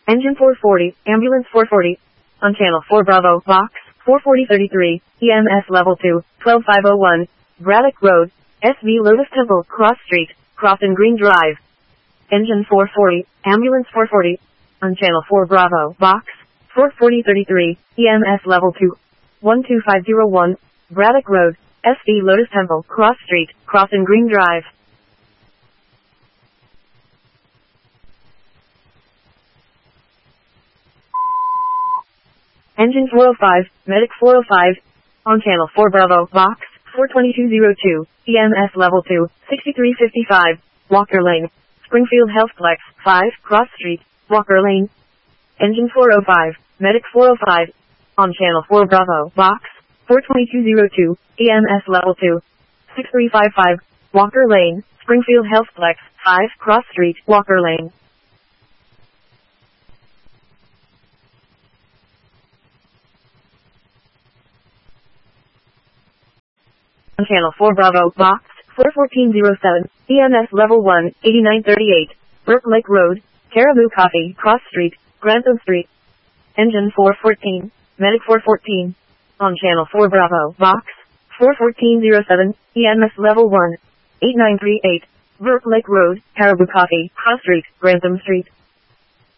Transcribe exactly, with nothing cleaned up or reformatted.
Engine four forty, Ambulance four forty. On Channel four Bravo, Box, four forty thirty-three, E M S Level two, twelve five oh one, Braddock Road, S V Lotus Temple, Cross Street, Crofton Green Drive. Engine four forty, Ambulance four forty. On Channel four Bravo, Box, four forty thirty-three, E M S Level two, one two five oh one, Braddock Road, S V Lotus Temple, Cross Street, Crofton Green Drive. Engine four oh five, Medic four oh five. On Channel four Bravo, Box, four twenty-two oh two, E M S Level two, sixty-three fifty-five, Walker Lane, Springfield Healthplex, five, Cross Street, Walker Lane. Engine four oh five, Medic four oh five. On Channel four Bravo, Box, four twenty-two oh two, E M S Level two, sixty-three fifty-five, Walker Lane, Springfield Healthplex, five, Cross Street, Walker Lane. On Channel four Bravo, Box, four fourteen oh seven, E M S Level one, eighty-nine thirty-eight, Burke Lake Road, Caribou Coffee, Cross Street, Grantham Street. Engine four fourteen, Medic four fourteen. On Channel four Bravo, Box, four fourteen oh seven, E M S Level one, eighty-nine thirty-eight, Burke Lake Road, Caribou Coffee, Cross Street, Grantham Street.